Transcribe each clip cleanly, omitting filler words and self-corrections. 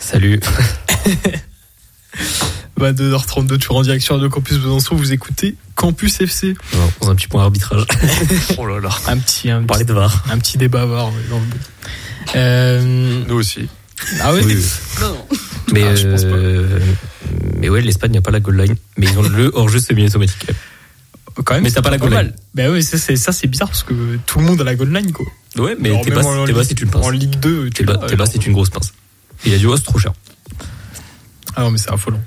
Salut. 22h32, toujours en direct sur Radio Campus Besançon, vous écoutez Campus FC. Non, dans un petit point arbitrage. Oh là là. Parler de VAR. Un petit débat VAR dans le bout. Nous aussi. Ah oui. Non. Mais, je pense pas. Mais ouais, l'Espagne n'a pas la goal line, mais ils ont le hors-jeu semi-automatique. Quand même, mais t'as pas la goal line. Ben oui, ça c'est bizarre parce que tout le monde a la goal line, quoi. Ouais, mais alors, t'es bas si tu le pinces. En Ligue 2, t'es bas si tu une grosse pince. Il a dit, oh, c'est trop cher. Ah non, mais c'est affolant.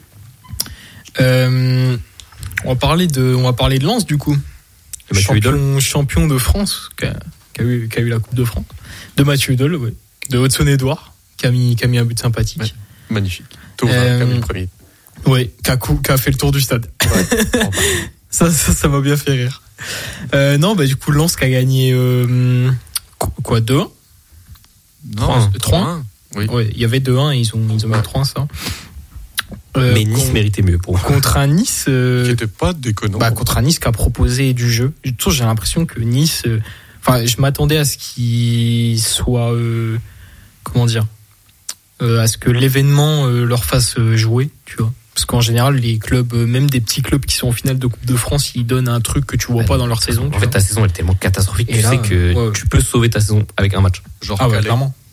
On va parler de Lens, du coup. Champion de France, qui a eu la Coupe de France. De Mathieu Hudol, ouais. De Hudson-Edouard, qui a mis un but sympathique. Ouais, magnifique. Tour, qui a mis le premier. Ouais, qui a fait le tour du stade. Ouais, ça m'a bien fait rire. Non, bah du coup, Lens qui a gagné 2-1. Non, 3-1. Oui. Ouais, il y avait 2-1 et ils ont mis 3-1, ça. Mais Nice méritait mieux pour contre un Nice qui n'était pas déconnant. Contre un Nice qui a proposé du jeu. J'ai l'impression que Nice, je m'attendais à ce qu'il soit à ce que l'événement leur fasse jouer, tu vois. Parce qu'en général, les clubs, même des petits clubs qui sont en finale de Coupe de France, ils donnent un truc que tu vois pas dans leur saison. En fait, ta saison elle est tellement catastrophique, et tu sais que tu peux sauver ta saison avec un match. Genre Calais. Clairement.